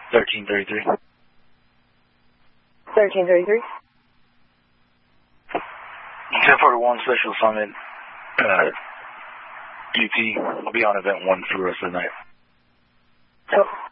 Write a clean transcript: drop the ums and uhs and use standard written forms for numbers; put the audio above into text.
1333. 1333. 1041 Special Assignment, UT. I'll be on event 1 for the rest of the night. So